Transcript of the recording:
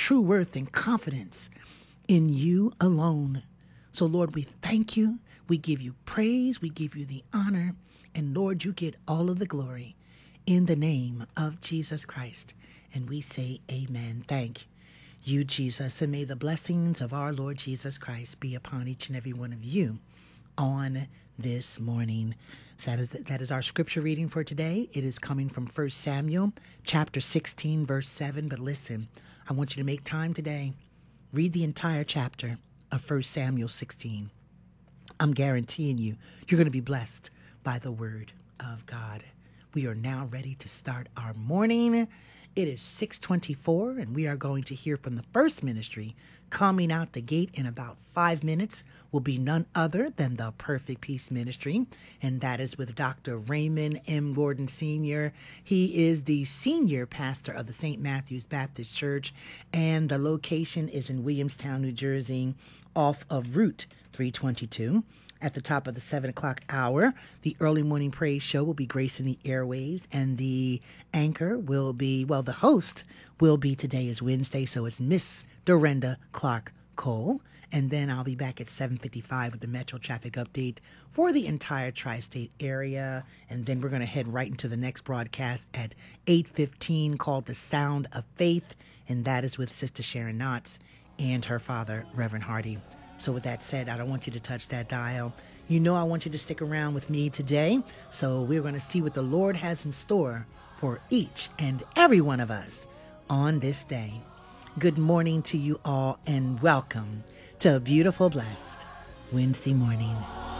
true worth and confidence in you alone. So, Lord, we thank you. We give you praise. We give you the honor. And, Lord, you get all of the glory in the name of Jesus Christ. And we say amen. Thank you, Jesus. And may the blessings of our Lord Jesus Christ be upon each and every one of you on this morning. So that is our scripture reading for today. It is coming from 1 Samuel chapter 16, verse 7. But listen, I want you to make time today. Read the entire chapter of 1 Samuel 16. I'm guaranteeing you, you're going to be blessed by the word of God. We are now ready to start our morning. It is 6:24, and we are going to hear from the first ministry coming out the gate in about 5 minutes. Will be none other than the Perfect Peace Ministry, and that is with Dr. Raymond M. Gordon Sr. He is the senior pastor of the St. Matthew's Baptist Church, and the location is in Williamstown, New Jersey, off of Route 322. At the top of the 7 o'clock hour, the early morning praise show will be gracing the airwaves, and the anchor will be, the host will be, today is Wednesday, so it's Miss Dorinda Clark Cole. And then I'll be back at 7:55 with the Metro Traffic Update for the entire tri-state area. And then we're going to head right into the next broadcast at 8:15 called The Sound of Faith. And that is with Sister Sharon Knotts and her father, Reverend Hardy. So with that said, I don't want you to touch that dial. You know I want you to stick around with me today. So we're going to see what the Lord has in store for each and every one of us on this day. Good morning to you all, and welcome to a beautiful, blessed Wednesday morning.